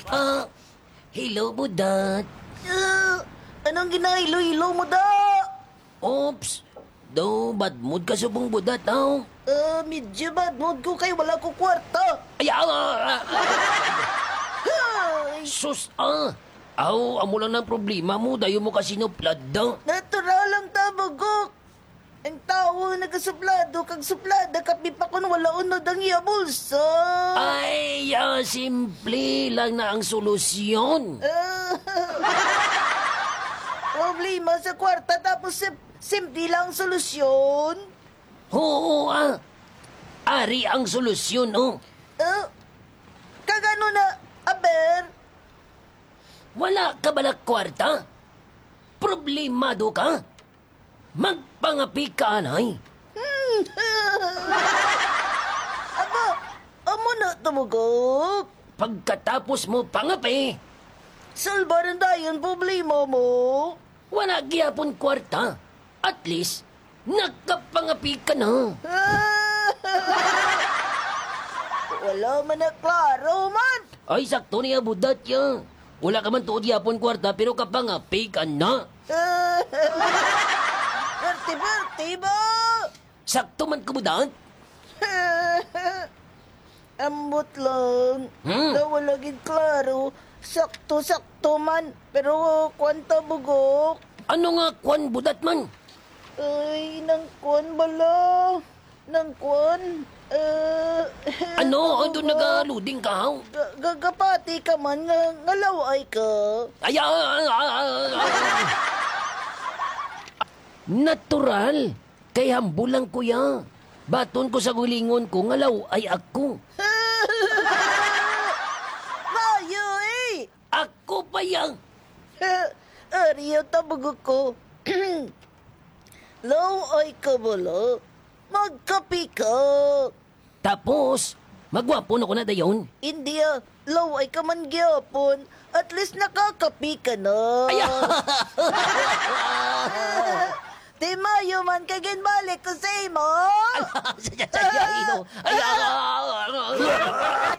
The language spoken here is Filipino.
Hello, budat. Anong ginahilo-hilo mo da? Oops. Do, bad mood ka subong budat, aw. Medyo bad mood ko kay wala ko kwarta. Ay, Ay, sus, Aw, amo lang ng problema mo. Dayo mo kasi nuplad daw. natural lang tabagok. Ang tao nagasuplado kag suplada kapi pa kun wala unod ang iya bulsa. Ay, simple lang na ang solusyon. Problema sa kwarta tapos simple lang solusyon. Oo, Ari ang solusyon, oh. Kagano na, aber? Wala ka ba na kwarta? Problemado ka? Magpangapi ka, anay. Aba, amo na tumugok. Pagkatapos mo pangapi, Solbaran dayon problema mo. wala gyapon kwarta. At least, nakapangapi ka na. Wala man na klaro man. Ay, sakto niya, budat ya. Wala ka man tuod gyapon kwarta, pero kapangapi ka na. Berti-berti ba? Sakto man ka, budat. Ambot lang. Na wala gid klaro. Sakto-sakto man. Pero kwanta bugok. Ano nga kwan, budat man? Ay, nang kwan bala. Nang kwan. Ano? Ando nagaluding ka, haw? Gagapati ka man nga ngalaway ka. Ay, Natural. Kay hambulang kuya. Baton ko sa gulingon ko, ngalaw ay ako. Mayo eh! Ako pa yang. Ariyo tabugok ko. Law ay kabalo. Magkapi ka. Tapos, magwapon ako na dayon. Hindi law ay ka man gyapon. At least nakakapi ka na. Ay, Di mayo man kay ginbalik ko sa imo. Ay,